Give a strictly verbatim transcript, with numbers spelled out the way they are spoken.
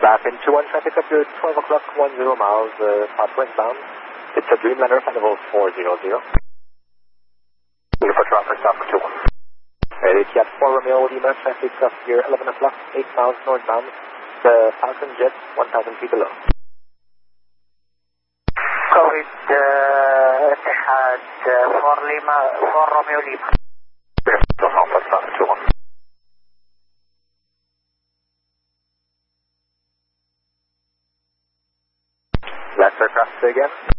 Lapin two one traffic up here, twelve o'clock, ten miles, uh, path westbound. It's a Dreamliner, final level four zero zero. For traffic, stop for two one. Ready, Cat four Romeo Lima, traffic up here, eleven o'clock, eight miles northbound. The Falcon Jet, one thousand feet below. Covid, uh, Etihad, uh, four Lima, four Romeo Lima. Yes, don't know, but stop for two one. Last aircraft again.